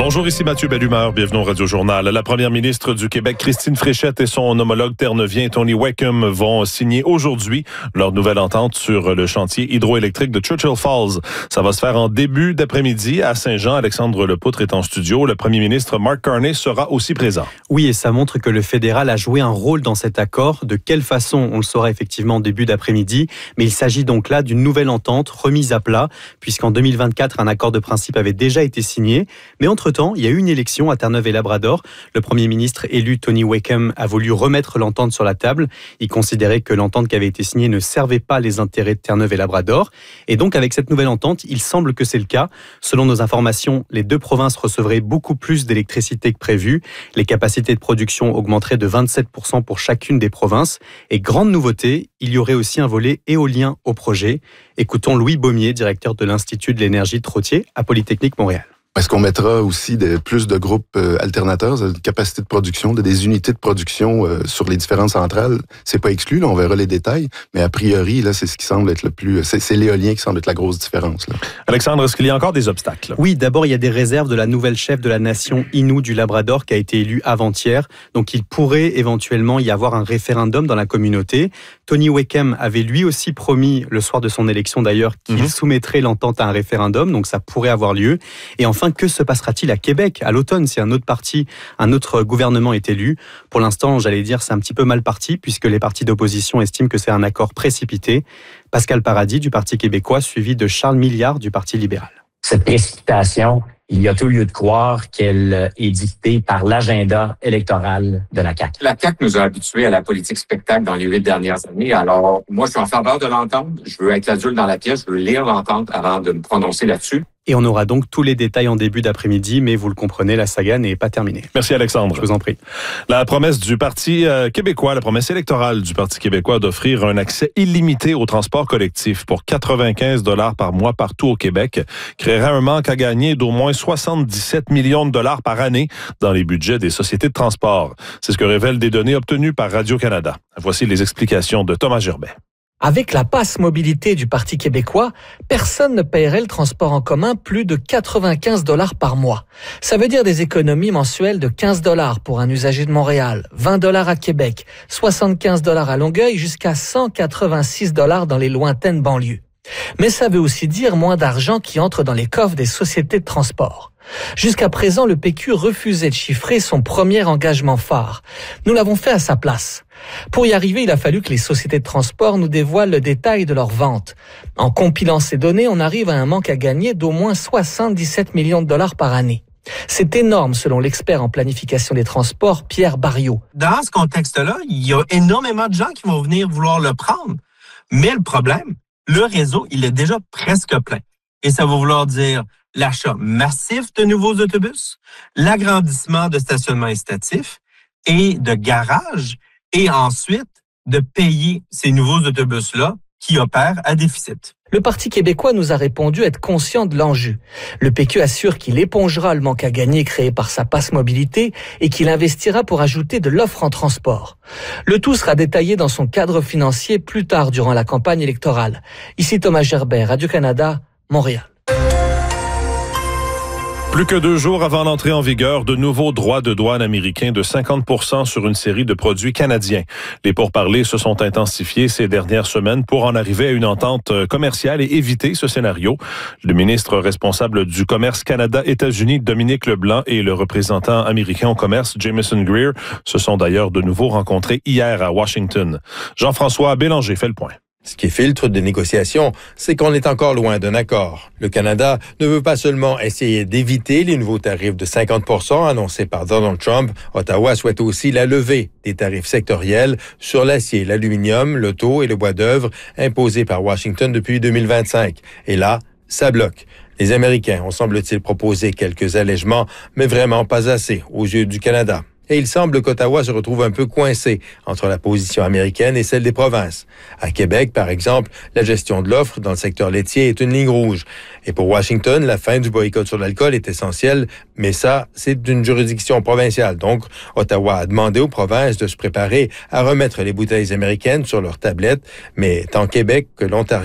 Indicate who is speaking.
Speaker 1: Bonjour, ici Mathieu Bellumeur. Bienvenue au Radio-Journal. La première ministre du Québec, Christine Fréchette, et son homologue terneuvien, Tony Wickham, vont signer aujourd'hui leur nouvelle entente sur le chantier hydroélectrique de Churchill Falls. Ça va se faire en début d'après-midi à Saint-Jean. Alexandre Lepoutre est en studio. Le premier ministre Mark Carney sera aussi présent.
Speaker 2: Oui, et ça montre que le fédéral a joué un rôle dans cet accord. De quelle façon, on le saura effectivement en début d'après-midi. Mais il s'agit donc là d'une nouvelle entente remise à plat, puisqu'en 2024, un accord de principe avait déjà été signé. Mais entre-temps, il y a eu une élection à Terre-Neuve et Labrador. Le premier ministre élu, Tony Wickham, a voulu remettre l'entente sur la table. Il considérait que l'entente qui avait été signée ne servait pas les intérêts de Terre-Neuve et Labrador. Et donc, avec cette nouvelle entente, il semble que c'est le cas. Selon nos informations, les deux provinces recevraient beaucoup plus d'électricité que prévu. Les capacités de production augmenteraient de 27% pour chacune des provinces. Et grande nouveauté, il y aurait aussi un volet éolien au projet. Écoutons Louis Baumier, directeur de l'Institut de l'énergie de Trottier à Polytechnique Montréal.
Speaker 3: Est-ce qu'on mettra aussi plus de groupes alternateurs, de capacités de production, des unités de production sur les différentes centrales? C'est pas exclu, là, on verra les détails, mais a priori, là, c'est ce qui semble être le plus... C'est l'éolien qui semble être la grosse différence, là.
Speaker 1: Alexandre, est-ce qu'il y a encore des obstacles?
Speaker 2: Oui, d'abord, il y a des réserves de la nouvelle chef de la nation Innu du Labrador qui a été élue avant-hier. Donc, il pourrait éventuellement y avoir un référendum dans la communauté. Tony Wickham avait lui aussi promis, le soir de son élection d'ailleurs, qu'il soumettrait l'entente à un référendum, donc ça pourrait avoir lieu. Et enfin, que se passera-t-il à Québec à l'automne si un autre gouvernement est élu? Pour l'instant, j'allais dire, c'est un petit peu mal parti puisque les partis d'opposition estiment que c'est un accord précipité. Pascal Paradis du Parti québécois, suivi de Charles Milliard du Parti libéral.
Speaker 4: Cette précipitation, il y a tout lieu de croire qu'elle est dictée par l'agenda électoral de la CAQ.
Speaker 5: La CAQ nous a habitués à la politique spectacle dans les 8 dernières années. Alors, moi, je suis en faveur de l'entente. Je veux être l'adulte dans la pièce. Je veux lire l'entente avant de me prononcer là-dessus.
Speaker 2: Et on aura donc tous les détails en début d'après-midi, mais vous le comprenez, la saga n'est pas terminée.
Speaker 1: Merci Alexandre.
Speaker 2: Je vous en prie.
Speaker 1: La promesse du Parti québécois, la promesse électorale du Parti québécois d'offrir un accès illimité au transport collectif pour 95 $ par mois partout au Québec créerait un manque à gagner d'au moins 77 millions de dollars par année dans les budgets des sociétés de transport. C'est ce que révèlent des données obtenues par Radio-Canada. Voici les explications de Thomas Gerbet.
Speaker 6: Avec la passe mobilité du Parti québécois, personne ne paierait le transport en commun plus de 95 $ par mois. Ça veut dire des économies mensuelles de 15 $ pour un usager de Montréal, 20 $ à Québec, 75 $ à Longueuil, jusqu'à 186 $ dans les lointaines banlieues. Mais ça veut aussi dire moins d'argent qui entre dans les coffres des sociétés de transport. Jusqu'à présent, le PQ refusait de chiffrer son premier engagement phare. Nous l'avons fait à sa place. Pour y arriver, il a fallu que les sociétés de transport nous dévoilent le détail de leurs ventes. En compilant ces données, on arrive à un manque à gagner d'au moins 77 millions de dollars par année. C'est énorme selon l'expert en planification des transports, Pierre Barriot.
Speaker 7: Dans ce contexte-là, il y a énormément de gens qui vont venir vouloir le prendre. Mais le problème, le réseau, il est déjà presque plein. Et ça va vouloir dire l'achat massif de nouveaux autobus, l'agrandissement de stationnements incitatifs et de garages, et ensuite de payer ces nouveaux autobus-là qui opèrent à déficit.
Speaker 6: Le Parti québécois nous a répondu être conscient de l'enjeu. Le PQ assure qu'il épongera le manque à gagner créé par sa passe mobilité et qu'il investira pour ajouter de l'offre en transport. Le tout sera détaillé dans son cadre financier plus tard durant la campagne électorale. Ici Thomas Gerbet, Radio-Canada, Montréal.
Speaker 1: Plus que 2 jours avant l'entrée en vigueur de nouveaux droits de douane américains de 50% sur une série de produits canadiens. Les pourparlers se sont intensifiés ces dernières semaines pour en arriver à une entente commerciale et éviter ce scénario. Le ministre responsable du commerce Canada-États-Unis, Dominique Leblanc, et le représentant américain au commerce, Jameson Greer, se sont d'ailleurs de nouveau rencontrés hier à Washington. Jean-François Bélanger fait le point.
Speaker 8: Ce qui filtre des négociations, c'est qu'on est encore loin d'un accord. Le Canada ne veut pas seulement essayer d'éviter les nouveaux tarifs de 50% annoncés par Donald Trump. Ottawa souhaite aussi la levée des tarifs sectoriels sur l'acier, l'aluminium, l'auto et le bois d'œuvre imposés par Washington depuis 2025. Et là, ça bloque. Les Américains ont, semble-t-il, proposé quelques allègements, mais vraiment pas assez aux yeux du Canada. Et il semble qu'Ottawa se retrouve un peu coincé entre la position américaine et celle des provinces. À Québec, par exemple, la gestion de l'offre dans le secteur laitier est une ligne rouge. Et pour Washington, la fin du boycott sur l'alcool est essentielle, mais ça, c'est une juridiction provinciale. Donc, Ottawa a demandé aux provinces de se préparer à remettre les bouteilles américaines sur leurs tablettes, mais tant Québec que l'Ontario